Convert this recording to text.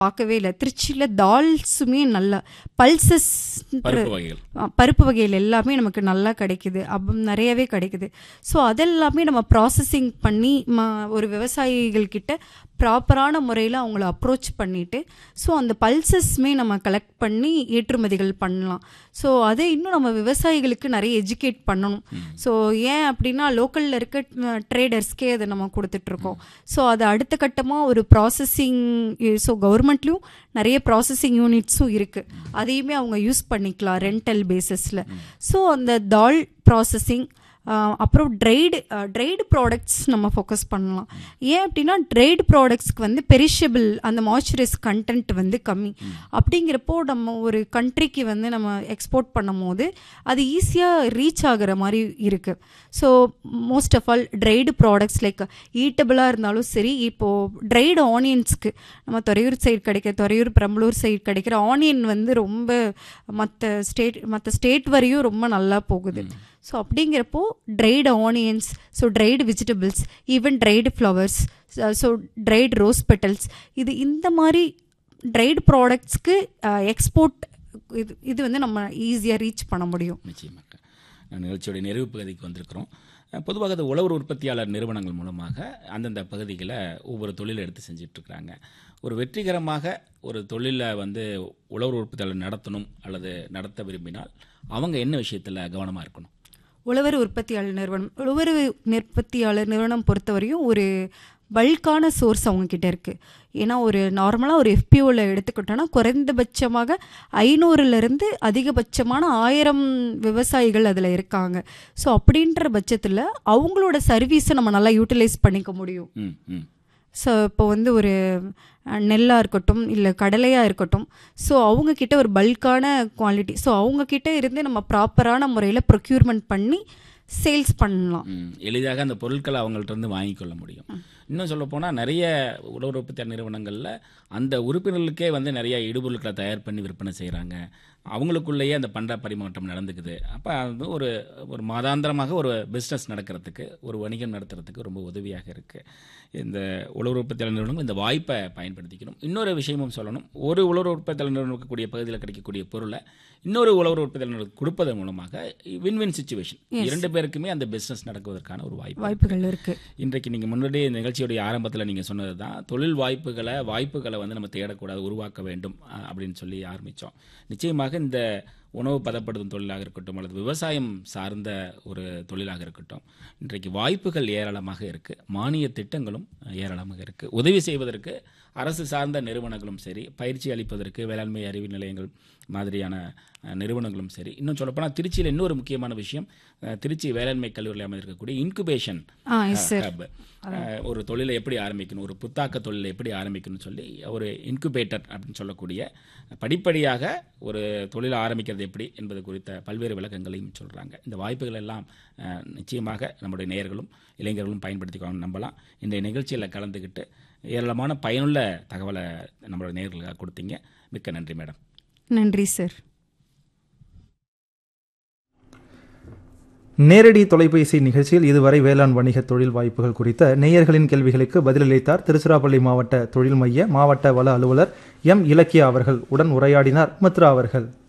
பார்க்கவே இல்லை. திருச்சியில் தால்ஸுமே நல்லா பல்சஸ் பருப்பு வகைகள் எல்லாமே நமக்கு நல்லா கிடைக்குது, நிறையவே கிடைக்குது. ஸோ அதெல்லாமே நம்ம ப்ராசஸிங் பண்ணி ஒரு விவசாயிகள்கிட்ட ப்ராப்பரான முறையில் அவங்கள அப்ரோச் பண்ணிவிட்டு ஸோ அந்த பல்சஸ்மே நம்ம கலெக்ட் பண்ணி ஏற்றுமதிகள் பண்ணலாம். ஸோ அதை இன்னும் நம்ம விவசாயிகளுக்கு நிறைய எஜுகேட் பண்ணணும். ஸோ ஏன் அப்படின்னா லோக்கலில் இருக்க ட்ரேடர்ஸ்க்கே அதை நம்ம கொடுத்துட்ருக்கோம். ஸோ அது அடுத்த கட்டமாக ஒரு ப்ராசஸிங், ஸோ கவர்மெண்ட்லேயும் நிறைய ப்ராசஸிங் யூனிட்ஸும் இருக்குது, அதையுமே அவங்க யூஸ் பண்ணிக்கலாம் ரெண்டல் பேசிஸில். ஸோ அந்த தால் ப்ராசஸிங், அப்புறம் ட்ரைடு ப்ராடக்ட்ஸ் நம்ம ஃபோக்கஸ் பண்ணலாம். ஏன் அப்படின்னா ட்ரைடு ப்ராடக்ட்ஸ்க்கு வந்து பெரிஷபிள் அந்த மாய்ஸ்சரைஸ் கண்டென்ட் வந்து கம்மி. அப்படிங்கிறப்போ நம்ம ஒரு கண்ட்ரிக்கு வந்து நம்ம எக்ஸ்போர்ட் பண்ணும் போது அது ஈஸியாக ரீச் ஆகிற மாதிரி இருக்குது. So most of all dried products like ஈட்டபிளாக இருந்தாலும் சரி, இப்போது ட்ரைடு ஆனியன்ஸ்க்கு நம்ம துறையூர் பெரம்பலூர் சைடு கிடைக்கிற ஆனியன் வந்து ரொம்ப மற்ற ஸ்டேட் வரையும் ரொம்ப நல்லா போகுது. ஸோ அப்படிங்கிறப்போ dried onions, so dried vegetables, even dried flowers, so dried rose petals, இந்த மாதிரி ட்ரைடு ப்ராடக்ட்ஸ்க்கு எக்ஸ்போர்ட் இது வந்து நம்ம ஈஸியாக ரீச் பண்ண முடியும். நிச்சயமாக நிகழ்ச்சியோடைய நிறைவு பகுதிக்கு வந்திருக்கிறோம். பொதுவாக அது உழவர் உற்பத்தியாளர் நிறுவனங்கள் மூலமாக அந்தந்த பகுதிகளை ஒவ்வொரு தொழிலை எடுத்து செஞ்சிட்ருக்குறாங்க. ஒரு வெற்றிகரமாக ஒரு தொழிலை வந்து உழவர் உற்பத்தியாளர் நடத்தணும் அல்லது நடத்த விரும்பினால் அவங்க என்ன விஷயத்தில் கவனமாக இருக்கணும்? உழவர் உற்பத்தியாளர் நிறுவனம் பொறுத்தவரையும் ஒரு பல்கான சோர்ஸ் அவங்கக்கிட்ட இருக்குது. ஏன்னா ஒரு நார்மலாக ஒரு எஃபிஓவில் எடுத்துக்கிட்டோன்னா குறைந்தபட்சமாக 500லேருந்து அதிகபட்சமான 1000 விவசாயிகள் அதில் இருக்காங்க. ஸோ அப்படின்ற பட்சத்தில் அவங்களோட சர்வீஸை நம்ம நல்லா யூட்டிலைஸ் பண்ணிக்க முடியும். ஸோ இப்போ வந்து ஒரு நெல்லாக இருக்கட்டும் இல்லை கடலையாக இருக்கட்டும், ஸோ அவங்கக்கிட்ட ஒரு பல்கான குவாலிட்டி, ஸோ அவங்கக்கிட்ட இருந்து நம்ம ப்ராப்பரான முறையில் ப்ரொக்யூர்மெண்ட் பண்ணி சேல்ஸ் பண்ணலாம். எளிதாக அந்த பொருட்களை அவங்கள்ட்ட இருந்து வாங்கிக்கொள்ள முடியும். இன்னும் சொல்ல போனால் நிறைய உழவர் உற்பத்தியாளர் நிறுவனங்களில் அந்த உறுப்பினர்களுக்கே வந்து நிறைய இடுபொருட்களை தயார் பண்ணி விற்பனை செய்கிறாங்க. அவங்களுக்குள்ளேயே அந்த பண்ட பரிமாற்றம் நடந்துக்குது. அப்போ அது ஒரு மாதாந்திரமாக ஒரு பிஸ்னஸ் நடக்கிறதுக்கு, ஒரு வணிகம் நடத்துறதுக்கு ரொம்ப உதவியாக இருக்குது. இந்த உழவர் உற்பத்தியாளர் நிறுவனங்கள் இந்த வாய்ப்பை பயன்படுத்திக்கணும். இன்னொரு விஷயமும் சொல்லணும், ஒரு உழவர் உற்பத்தியாளர் நிறுவனம் இருக்கக்கூடிய பகுதியில் கிடைக்கக்கூடிய பொருளை இன்னொரு உழவர் உற்பத்தியாளர் கொடுப்பதன் மூலமாக வின் சிச்சுவேஷன், 2 பேருக்குமே அந்த பிஸ்னஸ் நடக்குவதற்கான ஒரு வாய்ப்புகள் இருக்குது. இன்றைக்கு நீங்கள் முன்னாடியே நிகழ்ச்சியுடைய ஆரம்பத்தில் நீங்கள் சொன்னது தான், தொழில் வாய்ப்புகளை வந்து நம்ம தேடக்கூடாது, உருவாக்க வேண்டும் அப்படின்னு சொல்லி ஆரம்பித்தோம். நிச்சயமாக இந்த உணவு பதப்படுத்தும் தொழிலாக இருக்கட்டும் அல்லது விவசாயம் சார்ந்த ஒரு தொழிலாக இருக்கட்டும், இன்றைக்கு வாய்ப்புகள் ஏராளமாக இருக்குது. மானிய திட்டங்களும் ஏராளமாக இருக்குது. உதவி செய்வதற்கு அரசு சார்ந்த நிறுவனங்களும் சரி, பயிற்சி அளிப்பதற்கு வேளாண்மை அறிவு நிலையங்கள் மாதிரியான நிறுவனங்களும் சரி. இன்னும் சொல்லப்போனால் திருச்சியில் இன்னொரு முக்கியமான விஷயம், திருச்சி வேளாண்மை கல்லூரியில் அமைந்திருக்கக்கூடிய இன்குபேஷன் ஹப், ஒரு தொழிலை எப்படி ஆரம்பிக்கணும், ஒரு புத்தாக்க தொழிலை எப்படி ஆரம்பிக்கணும்னு சொல்லி ஒரு இன்குபேட்டர் அப்படின்னு சொல்லக்கூடிய படிப்படியாக ஒரு தொழிலை ஆரம்பிக்கிறது எப்படி என்பது குறித்த பல்வேறு விளக்கங்களையும் சொல்கிறாங்க. இந்த வாய்ப்புகள் எல்லாம் நிச்சயமாக நம்முடைய நேயர்களும் இளைஞர்களும் பயன்படுத்திக்கணும்னு நம்பலாம். இந்த நிகழ்ச்சியில் கலந்துக்கிட்டு ஏராளமான பயனுள்ள தகவலை நம்மளுடைய நேயர்களுக்காக கொடுத்தீங்க. மிக்க நன்றி மேடம். நன்றி சார். நேரடி தொலைபேசி நிகழ்ச்சியில் இதுவரை வேளாண் வணிக தொழில் வாய்ப்புகள் குறித்த நேயர்களின் கேள்விகளுக்கு பதிலளித்தார் திருச்சிராப்பள்ளி மாவட்ட தொழில் மைய மாவட்ட வள அலுவலர் எம். இலக்கியா அவர்கள். உடன் உரையாடினார் மித்ரா அவர்கள்.